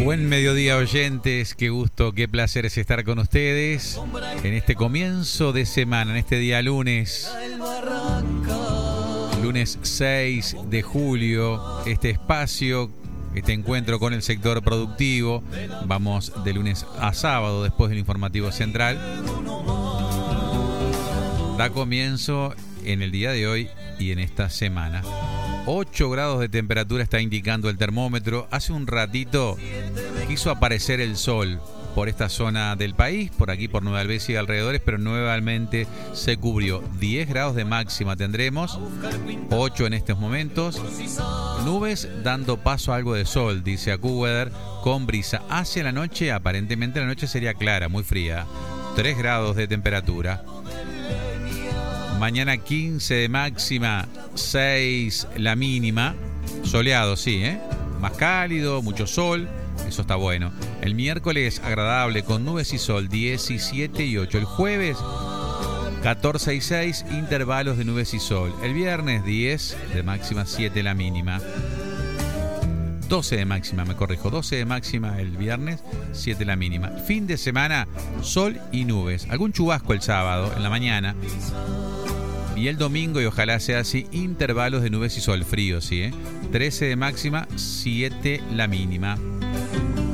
Buen mediodía, oyentes, qué gusto, qué placer es estar con ustedes en este comienzo de semana, en este día lunes 6 de julio, este espacio, este encuentro con el sector productivo. Vamos de lunes a sábado después del informativo central. Da comienzo en el día de hoy y en esta semana. 8 grados de temperatura está indicando el termómetro. Hace un ratito quiso aparecer el sol por esta zona del país, por aquí, por Nueva Albesia y alrededores, pero nuevamente se cubrió. 10 grados de máxima tendremos, 8 en estos momentos. Nubes dando paso a algo de sol, dice AccuWeather, con brisa. Hacia la noche, aparentemente la noche sería clara, muy fría. 3 grados de temperatura. Mañana 15 de máxima, 6 la mínima. Soleado, sí, más cálido, mucho sol. Eso está bueno. El miércoles agradable con nubes y sol, 17 y 8. El jueves 14 y 6, intervalos de nubes y sol. El viernes 10 de máxima, 7 la mínima. 12 de máxima, 12 de máxima el viernes, 7 la mínima. Fin de semana, sol y nubes. Algún chubasco el sábado en la mañana. Y el domingo, y ojalá sea así, intervalos de nubes y sol, frío, sí, 13 de máxima, 7 la mínima.